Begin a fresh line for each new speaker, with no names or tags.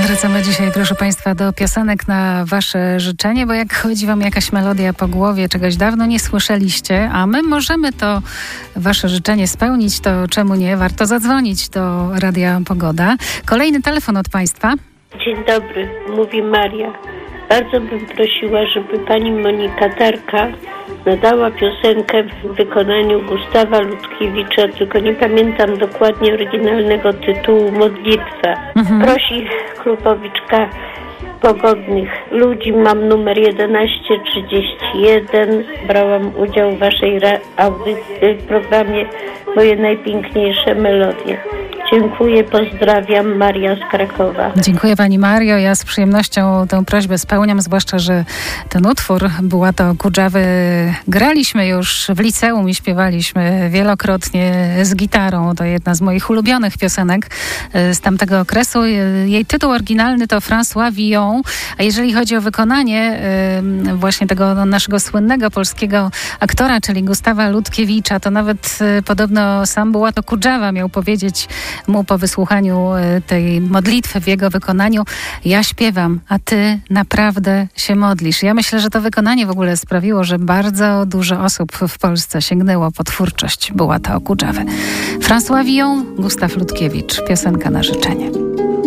Wracamy dzisiaj, proszę Państwa, do piosenek na Wasze życzenie, bo jak chodzi Wam jakaś melodia po głowie, czegoś dawno nie słyszeliście, a my możemy to Wasze życzenie spełnić, to czemu nie? Warto zadzwonić do Radia Pogoda. Kolejny telefon od Państwa.
Dzień dobry, mówi Maria. Bardzo bym prosiła, żeby pani Monika Tarka nadała piosenkę w wykonaniu Gustawa Ludkiewicza, tylko nie pamiętam dokładnie oryginalnego tytułu, Modlitwa. Prosi Klubowiczka Pogodnych Ludzi. Mam numer 1131. Brałam udział w waszej audycji, w programie Moje najpiękniejsze melodie. Dziękuję, pozdrawiam, Maria z Krakowa.
Dziękuję Pani Mario. Ja z przyjemnością tę prośbę spełniam, zwłaszcza, że ten utwór Była to Kudżawy graliśmy już w liceum i śpiewaliśmy wielokrotnie z gitarą. To jedna z moich ulubionych piosenek z tamtego okresu. Jej tytuł oryginalny to François Villon, a jeżeli chodzi o wykonanie właśnie tego naszego słynnego polskiego aktora, czyli Gustawa Ludkiewicza, to nawet podobno sam Była to Kudżawa miał powiedzieć mu po wysłuchaniu tej modlitwy w jego wykonaniu: ja śpiewam, a ty naprawdę się modlisz. Ja myślę, że to wykonanie w ogóle sprawiło, że bardzo dużo osób w Polsce sięgnęło po twórczość Była to Kudżawy. François Villon, Gustaw Ludkiewicz, piosenka na życzenie.